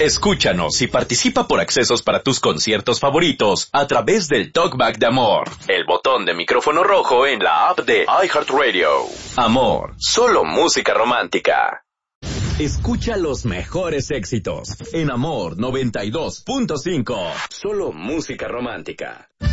Escúchanos y participa por accesos para tus conciertos favoritos a través del Talkback de Amor, el botón de micrófono rojo en la app de iHeartRadio. Amor, solo música romántica. Escucha los mejores éxitos en Amor 92.5. Solo música romántica.